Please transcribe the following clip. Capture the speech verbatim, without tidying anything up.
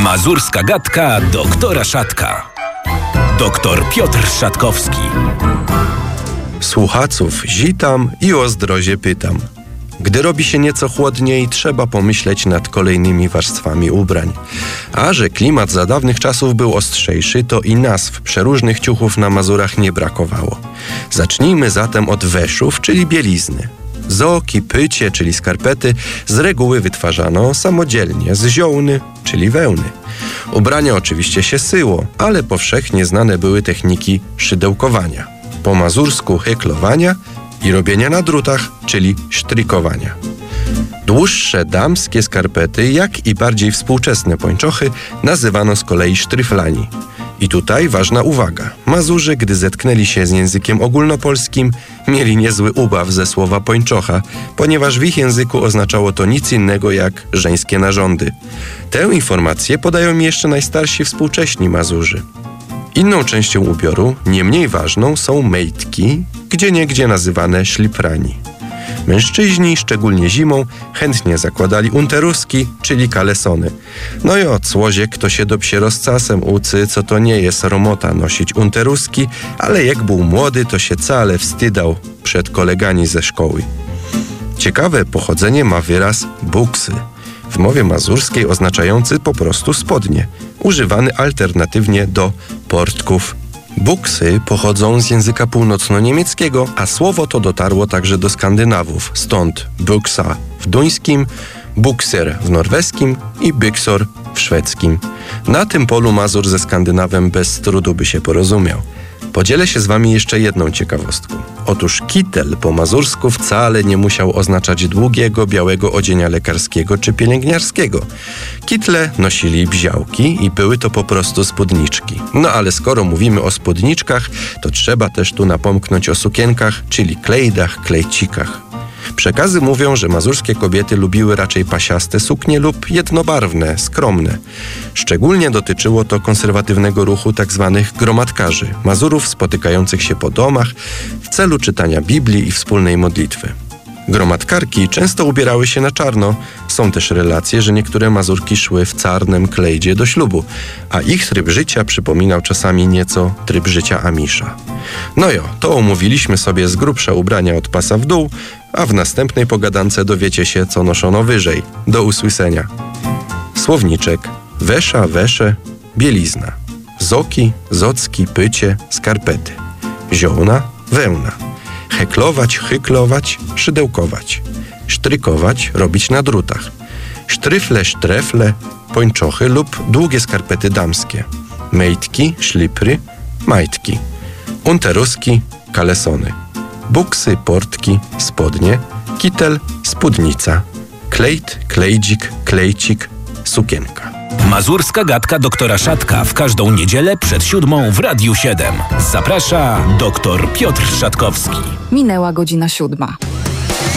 Mazurska gadka doktora Szatka. Doktor Piotr Szatkowski. Słuchaców zitam i o zdrowie pytam. Gdy robi się nieco chłodniej, trzeba pomyśleć nad kolejnymi warstwami ubrań. A że klimat za dawnych czasów był ostrzejszy, to i nazw przeróżnych ciuchów na Mazurach nie brakowało. Zacznijmy zatem od weszów, czyli bielizny. Zoki, pycie, czyli skarpety, z reguły wytwarzano samodzielnie z ziołny, czyli wełny. Ubrania oczywiście się syło, ale powszechnie znane były techniki szydełkowania. Po mazursku heklowania i robienia na drutach, czyli sztrykowania. Dłuższe damskie skarpety, jak i bardziej współczesne pończochy, nazywano z kolei sztryflani. I tutaj ważna uwaga. Mazurzy, gdy zetknęli się z językiem ogólnopolskim, mieli niezły ubaw ze słowa pończocha, ponieważ w ich języku oznaczało to nic innego jak żeńskie narządy. Tę informację podają mi jeszcze najstarsi współcześni Mazurzy. Inną częścią ubioru, nie mniej ważną, są mejtki, gdzieniegdzie nazywane szliprani. Mężczyźni, szczególnie zimą, chętnie zakładali unteruski, czyli kalesony. No i od słoziek to się do psie rozcasem ucy, co to nie jest romota nosić unteruski, ale jak był młody, to się wcale wstydał przed kolegami ze szkoły. Ciekawe pochodzenie ma wyraz buksy, w mowie mazurskiej oznaczający po prostu spodnie, używany alternatywnie do portków. Buksy pochodzą z języka północno-niemieckiego, a słowo to dotarło także do Skandynawów, stąd buksa w duńskim, bukser w norweskim i byksor w szwedzkim. Na tym polu Mazur ze Skandynawem bez trudu by się porozumiał. Podzielę się z wami jeszcze jedną ciekawostką. Otóż kitel po mazursku wcale nie musiał oznaczać długiego, białego odzienia lekarskiego czy pielęgniarskiego. Kitle nosili bziałki i były to po prostu spódniczki. No ale skoro mówimy o spódniczkach, to trzeba też tu napomknąć o sukienkach, czyli klejdach, klejcikach. Przekazy mówią, że mazurskie kobiety lubiły raczej pasiaste suknie lub jednobarwne, skromne. Szczególnie dotyczyło to konserwatywnego ruchu tzw. gromadkarzy, Mazurów spotykających się po domach w celu czytania Biblii i wspólnej modlitwy. Gromadkarki często ubierały się na czarno. Są też relacje, że niektóre Mazurki szły w czarnym klejdzie do ślubu, a ich tryb życia przypominał czasami nieco tryb życia Amisza. No jo, to omówiliśmy sobie z grubsza ubrania od pasa w dół, a w następnej pogadance dowiecie się, co noszono wyżej. Do usłyszenia. Słowniczek: wesza, wesze, bielizna. Zoki, zocki, pycie, skarpety. Ziołna, wełna. Heklować, hyklować, szydełkować. Sztrykować, robić na drutach. Sztryfle, sztrefle, pończochy lub długie skarpety damskie. Mejtki, szlipry, majtki. Unteruski, kalesony. Buksy, portki, spodnie. Kitel, spódnica. Klejd, klejdzik, klejcik, sukienka. Mazurska gadka doktora Szatka w każdą niedzielę przed siódmą w Radiu siedem. Zaprasza doktor Piotr Szatkowski. Minęła godzina siódma.